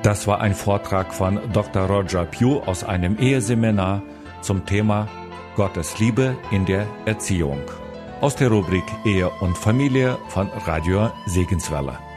Das war ein Vortrag von Dr. Roger Pugh aus einem Eheseminar zum Thema Gottes Liebe in der Erziehung. Aus der Rubrik Ehe und Familie von Radio Segenswelle.